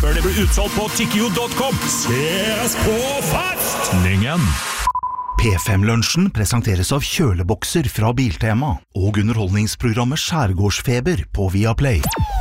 før det blir utsolgt på tikkio.com. Ses på festningen! P5-lunsjen presenteres av kjølebokser fra Biltema og underholdningsprogrammet Skjærgårdsfeber på Viaplay.